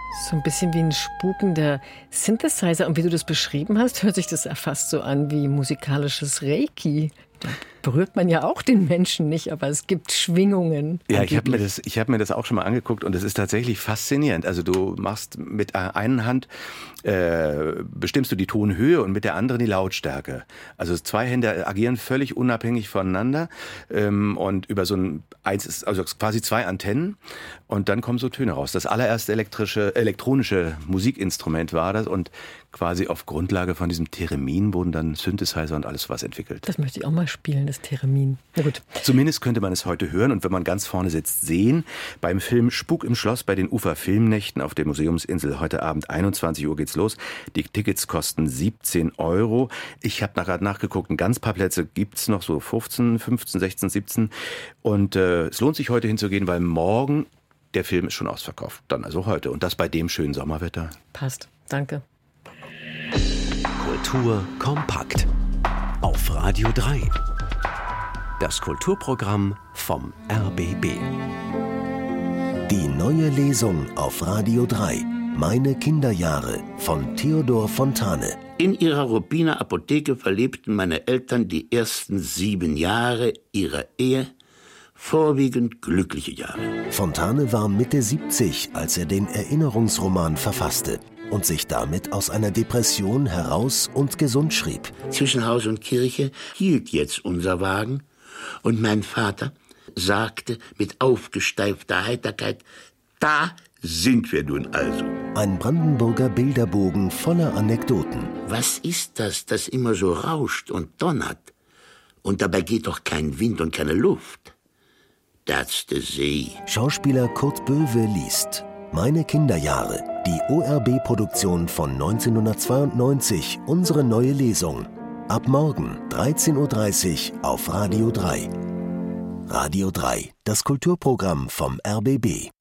So ein bisschen wie ein spukender Synthesizer. Und wie du das beschrieben hast, hört sich das ja fast so an wie musikalisches Reiki. Da berührt man ja auch den Menschen nicht, aber es gibt Schwingungen. Ja, ich hab mir das auch schon mal angeguckt und es ist tatsächlich faszinierend. Also du machst mit einer Hand, bestimmst du die Tonhöhe und mit der anderen die Lautstärke. Also zwei Hände agieren völlig unabhängig voneinander und über also quasi zwei Antennen und dann kommen so Töne raus. Das allererste elektronische Musikinstrument war das und quasi auf Grundlage von diesem Theremin wurden dann Synthesizer und alles was entwickelt. Das möchte ich auch mal spielen, das Theremin. Na gut. Zumindest könnte man es heute hören und wenn man ganz vorne sitzt, sehen. Beim Film Spuk im Schloss bei den Ufer-Filmnächten auf der Museumsinsel heute Abend 21 Uhr geht's los. Die Tickets kosten 17 €. Ich habe gerade nachgeguckt, ein ganz paar Plätze gibt's noch, so 15, 16, 17. Und es lohnt sich heute hinzugehen, weil morgen der Film ist schon ausverkauft. Dann also heute. Und das bei dem schönen Sommerwetter. Passt. Danke. Kultur kompakt. Auf Radio 3. Das Kulturprogramm vom RBB. Die neue Lesung auf Radio 3. Meine Kinderjahre von Theodor Fontane. In ihrer Ruppiner Apotheke verlebten meine Eltern die ersten 7 Jahre ihrer Ehe, vorwiegend glückliche Jahre. Fontane war Mitte 70, als er den Erinnerungsroman verfasste und sich damit aus einer Depression heraus und gesund schrieb. Zwischen Haus und Kirche hielt jetzt unser Wagen und mein Vater sagte mit aufgesteifter Heiterkeit: Da sind wir nun also. Ein Brandenburger Bilderbogen voller Anekdoten. Was ist das, das immer so rauscht und donnert? Und dabei geht doch kein Wind und keine Luft. That's the sea. Schauspieler Kurt Böwe liest Meine Kinderjahre, die ORB-Produktion von 1992, unsere neue Lesung. Ab morgen 13:30 Uhr auf Radio 3. Radio 3, das Kulturprogramm vom RBB.